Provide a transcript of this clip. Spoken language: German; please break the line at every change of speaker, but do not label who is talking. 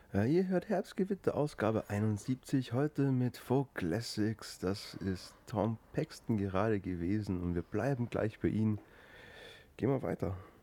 Ihr hört Herbstgewitter, Ausgabe 71, heute mit Folk Classics. Das ist Tom Paxton gerade gewesen und wir bleiben gleich bei Ihnen. Gehen wir weiter.